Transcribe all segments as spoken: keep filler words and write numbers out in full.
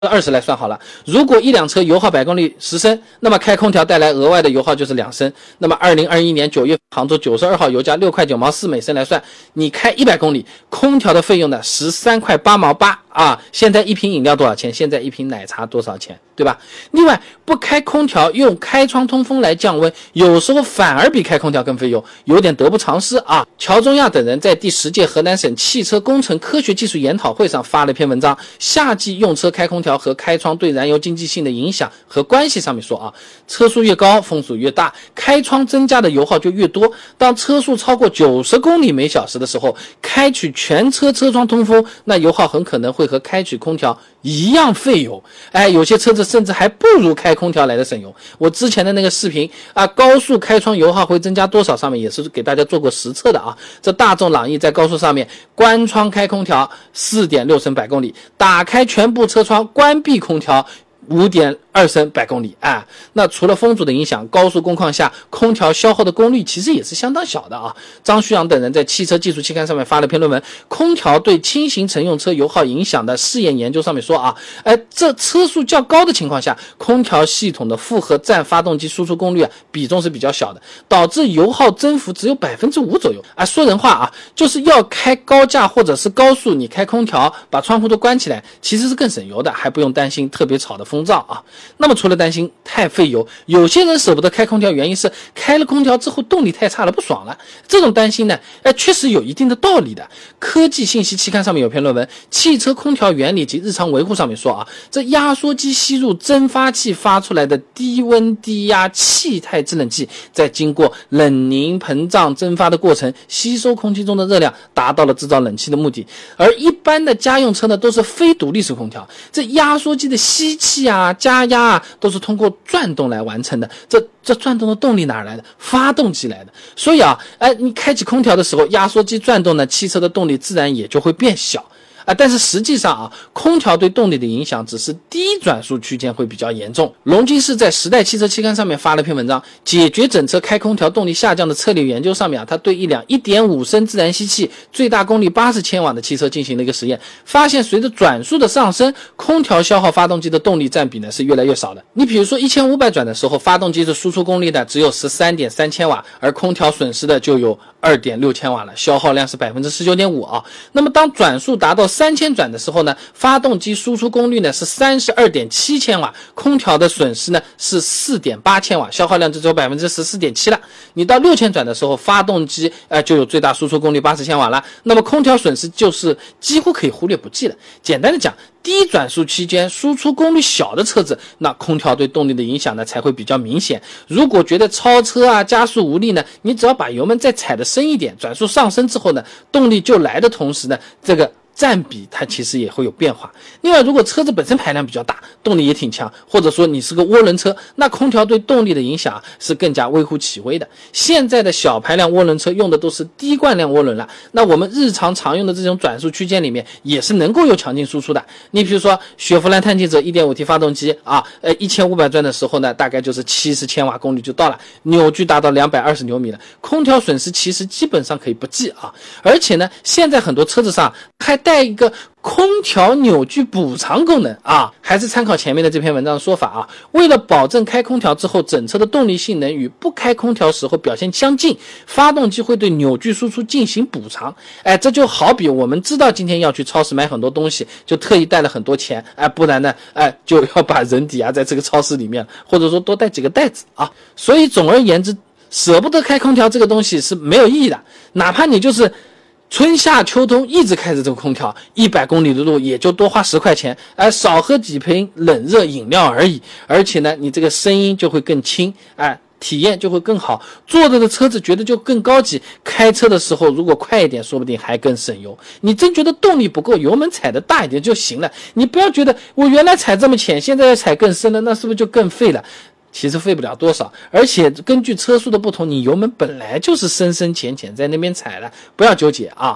二十来算好了，如果一辆车油耗百公里十升，那么开空调带来额外的油耗就是两升。那么二零二一年九月杭州九十二号油价六块九毛四每升来算，你开一百公里，空调的费用呢十三块八毛八啊。现在一瓶饮料多少钱？现在一瓶奶茶多少钱？对吧？另外，不开空调用开窗通风来降温，有时候反而比开空调更费油，有点得不偿失啊。乔中亚等人在第十届河南省汽车工程科学技术研讨会上发了一篇文章，夏季用车开空调和开窗对燃油经济性的影响和关系上面说啊，车速越高风阻越大，开窗增加的油耗就越多。当车速超过九十公里每小时的时候，开启全车车窗通风，那油耗很可能会和开启空调一样费油。哎，有些车子甚至还不如开空调来的省油。我之前的那个视频啊，高速开窗油耗会增加多少上面也是给大家做过实测的啊。这大众朗逸在高速上面关窗开空调 四点六升百公里，打开全部车窗关闭空调五点二升百公里啊。那除了风阻的影响，高速工况下空调消耗的功率其实也是相当小的啊。张旭阳等人在汽车技术期刊上面发了篇论文，空调对轻型乘用车油耗影响的试验研究上面说啊，哎，这车速较高的情况下，空调系统的负荷占发动机输出功率啊比重是比较小的，导致油耗增幅只有 百分之五 左右啊。说人话啊，就是要开高架或者是高速，你开空调把窗户都关起来，其实是更省油的，还不用担心特别吵的风噪啊。那么除了担心太费油，有些人舍不得开空调，原因是开了空调之后动力太差了，不爽了。这种担心呢，哎，确实有一定的道理的。科技信息期刊上面有篇论文《汽车空调原理及日常维护》上面说啊，这压缩机吸入蒸发器发出来的低温低压气态制冷剂，在经过冷凝膨胀蒸发的过程，吸收空气中的热量，达到了制造冷气的目的。而一般的家用车呢，都是非独立式空调，这压缩机的吸气啊加压啊都是通过转动来完成的，这这转动的动力哪来的？发动机来的。所以啊，哎，你开启空调的时候，压缩机转动呢，汽车的动力自然也就会变小。啊，但是实际上啊，空调对动力的影响只是低转速区间会比较严重。龙金士在时代汽车期刊上面发了篇文章，解决整车开空调动力下降的策略研究上面啊，他对一辆 一点五升自然吸气最大功率八十千瓦的汽车进行了一个实验，发现随着转速的上升，空调消耗发动机的动力占比呢是越来越少的。你比如说一千五百转的时候，发动机的输出功率呢只有 十三点三千瓦，而空调损失的就有 二点六千瓦了，消耗量是 百分之十九点五 啊。那么当转速达到三千转的时候呢，发动机输出功率呢是 三十二点七千瓦，空调的损失呢是 四点八千瓦，消耗量就只有 百分之十四点七 了。你到六千转的时候，发动机呃就有最大输出功率八十千瓦了，那么空调损失就是几乎可以忽略不计了。简单的讲，低转速期间输出功率小的车子，那空调对动力的影响呢才会比较明显。如果觉得超车啊加速无力呢，你只要把油门再踩得深一点，转速上升之后呢，动力就来的同时呢，这个占比它其实也会有变化。另外，如果车子本身排量比较大，动力也挺强，或者说你是个涡轮车，那空调对动力的影响是更加微乎其微的。现在的小排量涡轮车用的都是低惯量涡轮了，那我们日常常用的这种转速区间里面也是能够有强劲输出的。你比如说雪佛兰探界者 一点五 T 发动机啊，呃一千五百转的时候呢，大概就是七十千瓦功率就到了，扭矩达到两百二十牛米了，空调损失其实基本上可以不计啊。而且呢，现在很多车子上还带一个空调扭矩补偿功能啊，还是参考前面的这篇文章的说法啊。为了保证开空调之后整车的动力性能与不开空调时候表现相近，发动机会对扭矩输出进行补偿。哎，这就好比我们知道今天要去超市买很多东西，就特意带了很多钱，哎，不然呢，哎，就要把人抵押在这个超市里面，或者说多带几个袋子啊。所以总而言之，舍不得开空调这个东西是没有意义的，哪怕你就是春夏秋冬一直开着这个空调，一百公里的路也就多花十块钱，而少喝几瓶冷热饮料而已。而且呢，你这个声音就会更轻，哎，体验就会更好，坐着的车子觉得就更高级。开车的时候如果快一点，说不定还更省油。你真觉得动力不够，油门踩得大一点就行了。你不要觉得我原来踩这么浅，现在要踩更深了，那是不是就更费了？其实费不了多少，而且根据车速的不同，你油门本来就是深深浅浅在那边踩了，不要纠结啊。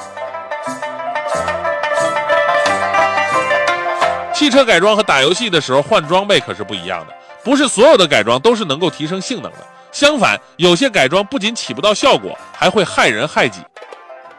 汽车改装和打游戏的时候换装备可是不一样的，不是所有的改装都是能够提升性能的，相反，有些改装不仅起不到效果，还会害人害己。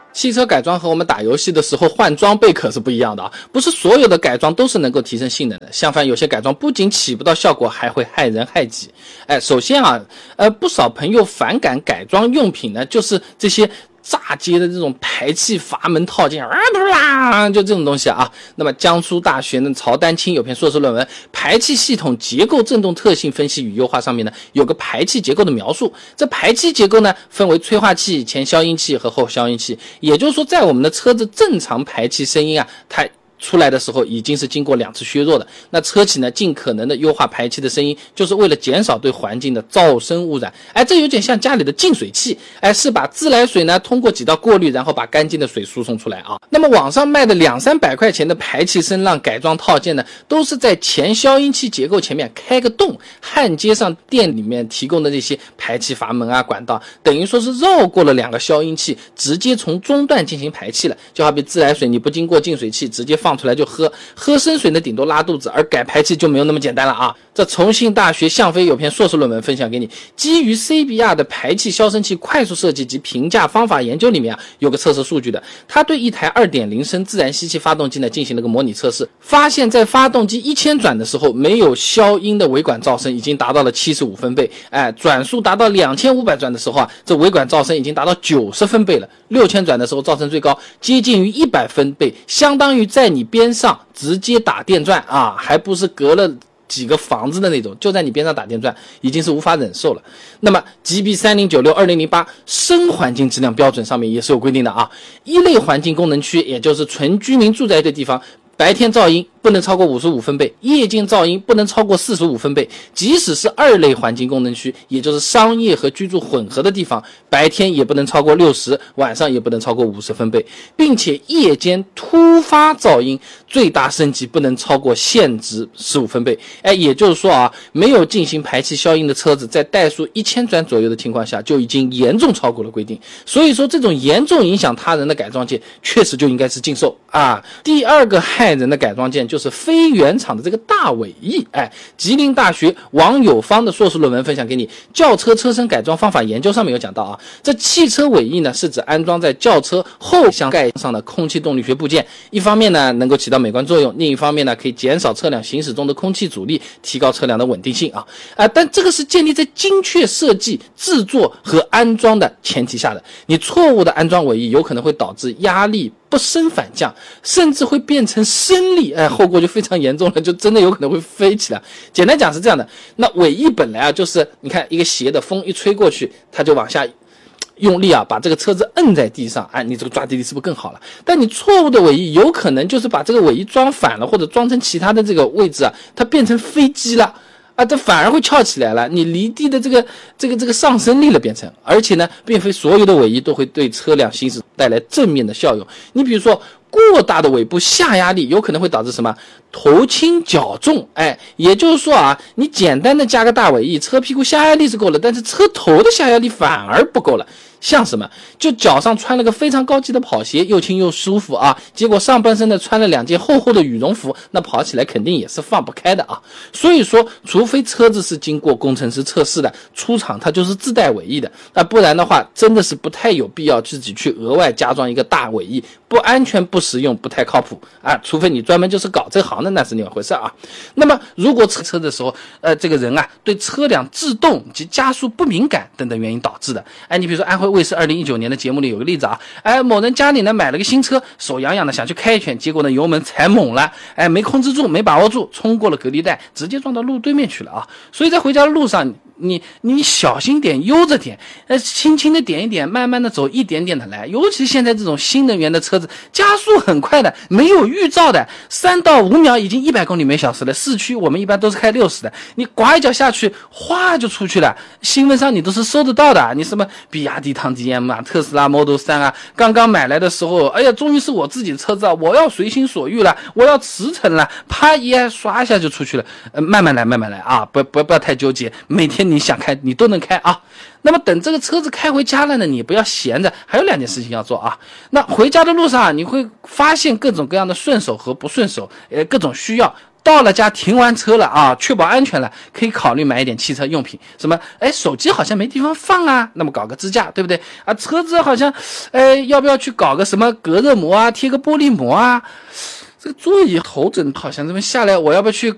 汽车改装和我们打游戏的时候换装备可是不一样的啊，不是所有的改装都是能够提升性能的，相反有些改装不仅起不到效果，还会害人害己。哎，首先啊，呃，不少朋友反感改装用品呢，就是这些炸街的这种排气阀门套件啊，就这种东西啊。那么江苏大学的曹丹青有篇硕士论文《排气系统结构振动特性分析与优化》，上面呢有个排气结构的描述。这排气结构呢分为催化器、前消音器和后消音器，也就是说在我们的车子正常排气声音啊，它出来的时候已经是经过两次削弱的。那车企呢尽可能的优化排气的声音，就是为了减少对环境的噪声污染。哎，这有点像家里的净水器，哎，是把自来水呢通过几道过滤，然后把干净的水输送出来啊。那么网上卖的两三百块钱的排气声浪改装套件呢，都是在前消音器结构前面开个洞，焊接上店里面提供的这些排气阀门啊管道，等于说是绕过了两个消音器，直接从中段进行排气了。就好比自来水你不经过净水器直接放放出来就喝，喝生水呢顶多拉肚子，而改排气就没有那么简单了啊！这重庆大学向飞有篇硕士论文分享给你，基于 C B R 的排气消声器快速设计及评价方法研究里面啊，有个测试数据的，他对一台 二点零 升自然吸气发动机呢进行了个模拟测试，发现在发动机一千转的时候，没有消音的尾管噪声已经达到了七十五分贝，哎，转速达到两千五百转的时候啊，这尾管噪声已经达到九十分贝了，六千转的时候噪声最高接近于一百分贝，相当于在你边上直接打电钻啊，还不是隔了几个房子的那种，就在你边上打电钻，已经是无法忍受了。那么 G B 三零九六 二零零八 声环境质量标准上面也是有规定的啊，一类环境功能区，也就是纯居民住宅的地方，白天噪音不能超过五十五分贝，夜间噪音不能超过四十五分贝。即使是二类环境功能区，也就是商业和居住混合的地方，白天也不能超过六十，晚上也不能超过五十分贝，并且夜间突发噪音最大升级不能超过限值十五分贝。哎，也就是说啊，没有进行排气消音的车子，在怠速一千转左右的情况下，就已经严重超过了规定。所以说，这种严重影响他人的改装件，确实就应该是禁售啊。第二个害人的改装件就是非原厂的这个大尾翼。哎，吉林大学王友芳的硕士论文分享给你，轿车车身改装方法研究上面有讲到啊，这汽车尾翼呢是指安装在轿车后箱盖上的空气动力学部件，一方面呢能够起到美观作用，另一方面呢可以减少车辆行驶中的空气阻力，提高车辆的稳定性啊。啊，但这个是建立在精确设计、制作和安装的前提下的，你错误的安装尾翼有可能会导致压力不升反降，甚至会变成升力，哎，后果就非常严重了，就真的有可能会飞起来。简单讲是这样的，那尾翼本来啊就是你看一个斜的，风一吹过去，它就往下用力啊，把这个车子摁在地上，哎，你这个抓地力是不是更好了？但你错误的尾翼有可能就是把这个尾翼装反了，或者装成其他的这个位置啊，它变成飞机了。啊，这反而会翘起来了，你离地的这个这个这个上升力了变成，而且呢，并非所有的尾翼都会对车辆行驶带来正面的效用。你比如说，过大的尾部下压力有可能会导致什么？头轻脚重。哎，也就是说啊，你简单的加个大尾翼，车屁股下压力是够了，但是车头的下压力反而不够了。像什么？就脚上穿了个非常高级的跑鞋，又轻又舒服啊，结果上半身呢穿了两件厚厚的羽绒服，那跑起来肯定也是放不开的啊。所以说，除非车子是经过工程师测试的，出厂它就是自带尾翼的，那不然的话，真的是不太有必要自己去额外加装一个大尾翼，不安全、不实用、不太靠谱啊。除非你专门就是搞这行的，那是另外回事啊。那么，如果车车的时候，呃，这个人啊对车辆制动及加速不敏感等等原因导致的，哎，你比如说安徽卫视二零一九年的节目里有个例子啊，哎，某人家里呢买了个新车，手痒痒的想去开一圈，结果呢油门踩猛了，哎，没控制住，没把握住，冲过了隔离带，直接撞到路对面去了啊。所以在回家的路上，你你小心点，悠着点，呃，轻轻的点一点，慢慢的走，一点点的来。尤其现在这种新能源的车子，加速很快的，没有预兆的，三到五秒已经一百公里每小时了。市区我们一般都是开六十的，你刮一脚下去，哗就出去了。新闻上你都是收得到的，你什么比亚迪唐 D M 啊，特斯拉 Model 三啊，刚刚买来的时候，哎呀，终于是我自己的车子啊，我要随心所欲了，我要驰骋了，啪一按刷一下就出去了。呃，慢慢来，慢慢来啊，不不不要太纠结，每天你想开你都能开啊。那么等这个车子开回家了呢，你不要闲着，还有两件事情要做啊。那回家的路上啊，你会发现各种各样的顺手和不顺手，呃，各种需要。 到了家停完车了啊，确保安全了，可以考虑买一点汽车用品，什么哎手机好像没地方放啊，那么搞个支架，对不对啊？车子好像哎要不要去搞个什么隔热膜啊，贴个玻璃膜啊？这个座椅头枕好像这么下来，我要不要去